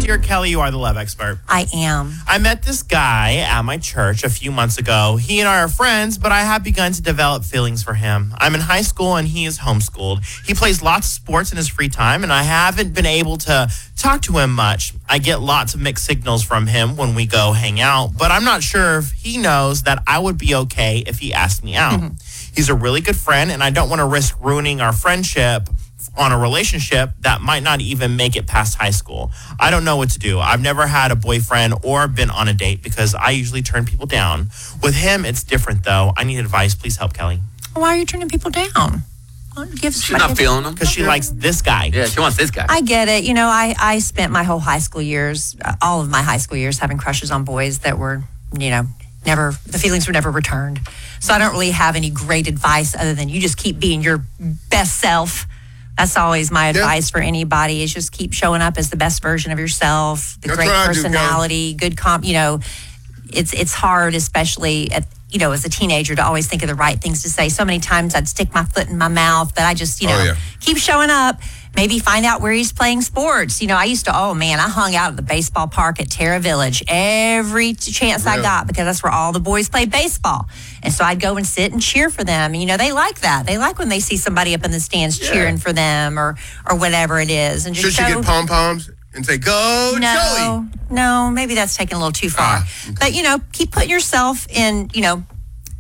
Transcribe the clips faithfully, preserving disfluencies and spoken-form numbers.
Dear Kelly, you are the love expert. I am. I met this guy at my church a few months ago. He and I are friends, but I have begun to develop feelings for him. I'm in high school and he is homeschooled. He plays lots of sports in his free time, and I haven't been able to talk to him much. I get lots of mixed signals from him when we go hang out, but I'm not sure if he knows that I would be okay if he asked me out. Mm-hmm. He's a really good friend, and I don't want to risk ruining our friendship on a relationship that might not even make it past high school. I don't know what to do. I've never had a boyfriend or been on a date because I usually turn people down. With him, it's different, though. I need advice. Please help, Kelly. Why are you turning people down? Give She's not feeling them. Because she likes this guy. Yeah, she wants this guy. I get it. You know, I, I spent my whole high school years, uh, all of my high school years, having crushes on boys that were, you know, never, the feelings were never returned. So I don't really have any great advice other than you just keep being your best self. That's always my advice yeah. for anybody is just keep showing up as the best version of yourself, the That's great personality, do, good comp, you know, it's it's hard, especially at, you know, as a teenager to always think of the right things to say. So many times I'd stick my foot in my mouth, but I just, you know, oh, yeah. keep showing up. Maybe find out where he's playing sports. You know, I used to, oh man, I hung out at the baseball park at Terra Village every chance really? I got because that's where all the boys played baseball. And so I'd go and sit and cheer for them. And, you know, they like that. They like when they see somebody up in the stands yeah. cheering for them or or whatever it is. And just Should show, you get pom-poms and say, go, no, Joey? No, maybe that's taking a little too far. Ah, okay. But, you know, keep putting yourself in, you know,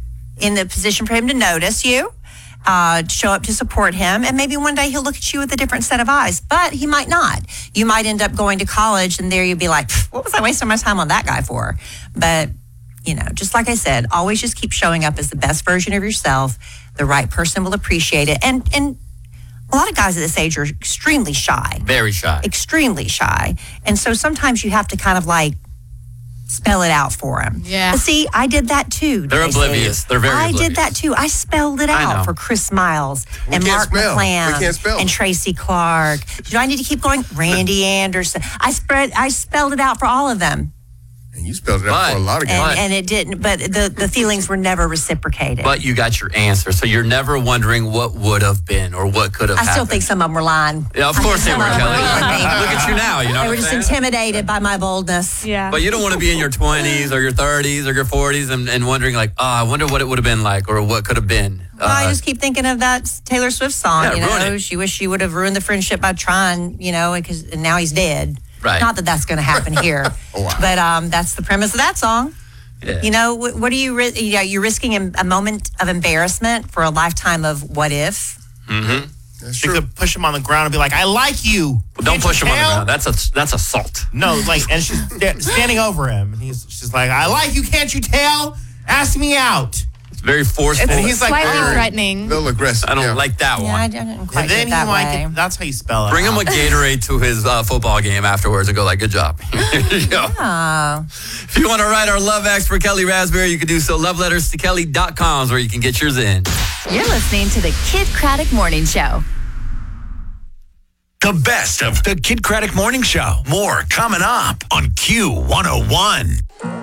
in the position for him to notice you. Uh, show up to support him, and maybe one day he'll look at you with a different set of eyes, but he might not. You might end up going to college, and there you'd be like, what was I wasting my time on that guy for? But, you know, just like I said, always just keep showing up as the best version of yourself. The right person will appreciate it. And, and a lot of guys at this age are extremely shy. Very shy. Extremely shy. And so sometimes you have to kind of like, spell it out for him. Yeah. But see, I did that too. They're Tracy. oblivious. They're very I oblivious. did that too. I spelled it out for Chris Miles we and Mark spell. McClam and Tracy Clark. Do I need to keep going? Randy Anderson. I spread. I spelled it out for all of them. And you spelled it out but, for a lot of And, guys. and it didn't, but the, the feelings were never reciprocated. But you got your answer, so you're never wondering what would have been or what could have I happened. still think some of them were lying. Yeah, of course they were, Kelly. Look at you now, you know They what were I'm just saying? intimidated by my boldness. Yeah. But you don't want to be in your twenties or your thirties or your forties and, and wondering like, oh, I wonder what it would have been like or what could have been. Well, I just keep thinking of that Taylor Swift song, yeah, you know. it. She wished she would have ruined the friendship by trying, you know, because and now he's dead. Right. Not that that's going to happen here, wow. but um, that's the premise of that song. Yeah. You know, what, what are you? Ri- you know, you're risking a, a moment of embarrassment for a lifetime of what if. Mm-hmm. That's She true. could push him on the ground and be like, I like you. Well, don't Can't push you him on the tell? ground. That's a that's assault. No, like, and she's sta- standing over him. And he's she's like, I like you. Can't you tell? Ask me out. It's very forceful. And he's like, Slightly "Grr." threatening. A little aggressive. I don't yeah. like that Yeah, one. I didn't quite And then get he that like, way. that's how you spell it. Bring him out. a Gatorade to his uh, football game afterwards and go like, good job. Here you go. Oh. If you want to write our love acts for Kelly Raspberry, you can do so. love letters to kelly dot com is where you can get yours in. You're listening to the Kid Craddock Morning Show. The best of the Kid Craddock Morning Show. More coming up on Q one oh one.